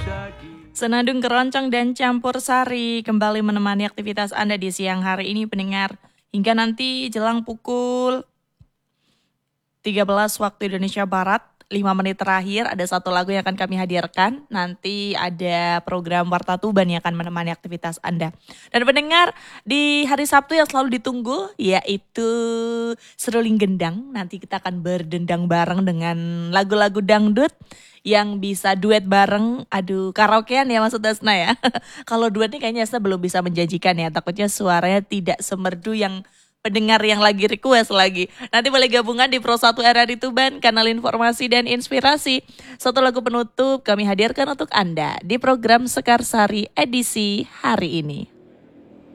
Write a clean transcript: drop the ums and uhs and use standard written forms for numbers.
Senandung keroncong dan campur sari kembali menemani aktivitas Anda di siang hari ini pendengar. Hingga nanti jelang pukul 13 waktu Indonesia Barat, 5 menit terakhir ada satu lagu yang akan kami hadirkan. Nanti ada program Warta Tuban yang akan menemani aktivitas Anda. Dan pendengar, di hari Sabtu yang selalu ditunggu yaitu Seruling Gendang. Nanti kita akan berdendang bareng dengan lagu-lagu dangdut yang bisa duet bareng. Aduh, karaokean ya maksud Asna ya. Kalau duet nih kayaknya Asna belum bisa menjanjikan ya. Takutnya suaranya tidak semerdu yang pendengar yang lagi request lagi. Nanti boleh gabungan di Pro 1 RRI Tuban, kanal informasi dan inspirasi. Satu lagu penutup kami hadirkan untuk Anda di program Sekarsari edisi hari ini.